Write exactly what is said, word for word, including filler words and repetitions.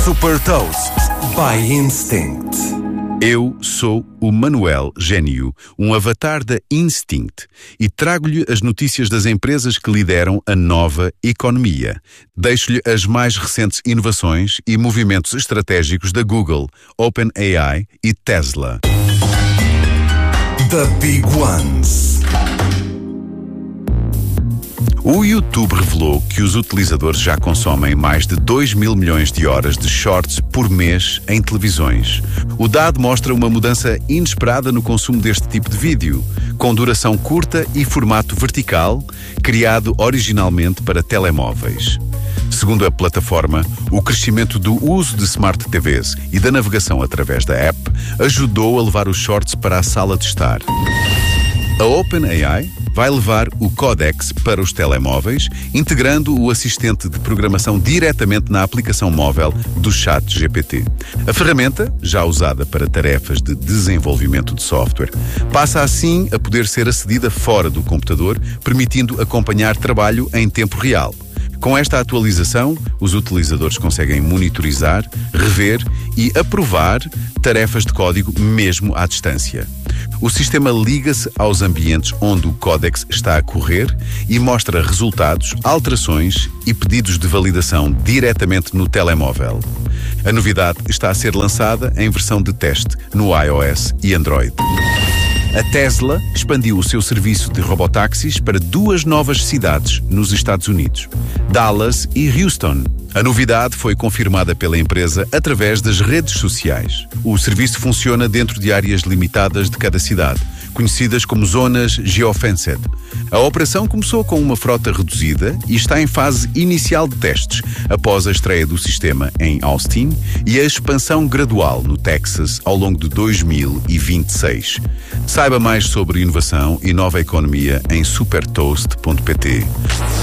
Super Toast by Instinct. Eu sou o Manuel Gênio, um avatar da Instinct, e trago-lhe as notícias das empresas que lideram a nova economia. Deixo-lhe as mais recentes inovações e movimentos estratégicos da Google, OpenAI e Tesla. The Big Ones. O YouTube revelou que os utilizadores já consomem mais de dois mil milhões de horas de shorts por mês em televisões. O dado mostra uma mudança inesperada no consumo deste tipo de vídeo, com duração curta e formato vertical, criado originalmente para telemóveis. Segundo a plataforma, o crescimento do uso de Smart T Vs e da navegação através da app ajudou a levar os shorts para a sala de estar. A OpenAI vai levar o Codex para os telemóveis, integrando o assistente de programação diretamente na aplicação móvel do ChatGPT. A ferramenta, já usada para tarefas de desenvolvimento de software, passa assim a poder ser acedida fora do computador, permitindo acompanhar trabalho em tempo real. Com esta atualização, os utilizadores conseguem monitorizar, rever e aprovar tarefas de código mesmo à distância. O sistema liga-se aos ambientes onde o Codex está a correr e mostra resultados, alterações e pedidos de validação diretamente no telemóvel. A novidade está a ser lançada em versão de teste no iOS e Android. A Tesla expandiu o seu serviço de robotáxis para duas novas cidades nos Estados Unidos, Dallas e Houston. A novidade foi confirmada pela empresa através das redes sociais. O serviço funciona dentro de áreas limitadas de cada cidade, conhecidas como zonas geofenced. A operação começou com uma frota reduzida e está em fase inicial de testes, após a estreia do sistema em Austin e a expansão gradual no Texas ao longo de dois mil e vinte e seis. Saiba mais sobre inovação e nova economia em super toast ponto pt.